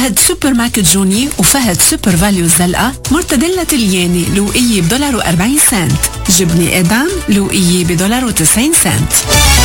فهد سوبر ماركت جوني وفهد سوبر فاليو الزلقة مرتدلة تلياني لوقية $1.40. جبنة إدام لوقية $1.90.